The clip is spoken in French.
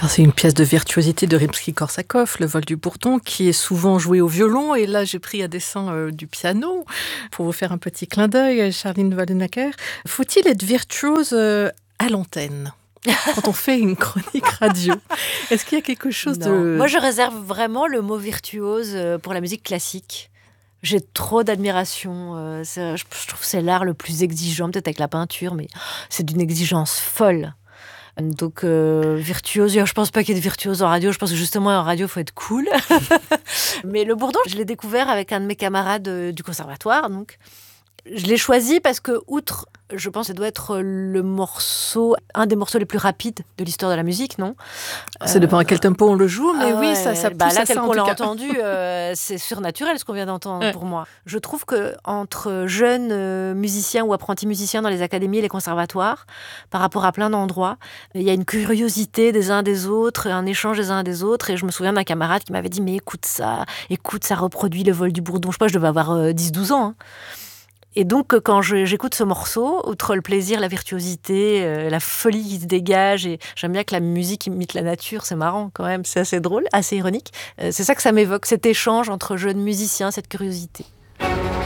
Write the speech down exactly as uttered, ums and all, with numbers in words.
Alors, c'est une pièce de virtuosité de Rimsky-Korsakov, le vol du bourdon, qui est souvent joué au violon. Et là, j'ai pris à dessein euh, du piano pour vous faire un petit clin d'œil, Charline Waldenacker. Faut-il être virtuose euh, à l'antenne quand on fait une chronique radio? Est-ce qu'il y a quelque chose non. de... Moi, je réserve vraiment le mot virtuose pour la musique classique. J'ai trop d'admiration. Euh, c'est, je, je trouve que c'est l'art le plus exigeant, peut-être avec la peinture, mais c'est d'une exigence folle. Donc, euh, virtuose, je pense pas qu'il y ait de virtuose en radio. Je pense que justement, en radio, il faut être cool. Mais le bourdon, je l'ai découvert avec un de mes camarades euh, du conservatoire. Donc, je l'ai choisi parce que, outre, je pense que ça doit être le morceau, un des morceaux les plus rapides de l'histoire de la musique, non ? Ça dépend à quel tempo on le joue, mais ah oui, ouais, ça, ça pousse bah là, à tel ça, en qu'on tout l'a cas. entendu, euh, c'est surnaturel ce qu'on vient d'entendre Ouais. pour moi. Je trouve qu'entre jeunes euh, musiciens ou apprentis musiciens dans les académies et les conservatoires, par rapport à plein d'endroits, il y a une curiosité des uns des autres, un échange des uns des autres. Et je me souviens d'un camarade qui m'avait dit « Mais écoute ça, écoute, ça reproduit le vol du bourdon. » Je sais pas, je devais avoir euh, dix douze ans. Hein. Et donc, quand je, j'écoute ce morceau, outre le plaisir, la virtuosité, euh, la folie qui se dégage, et j'aime bien que la musique imite la nature, c'est marrant quand même, c'est assez drôle, assez ironique. Euh, c'est ça que ça m'évoque, cet échange entre jeunes musiciens, cette curiosité.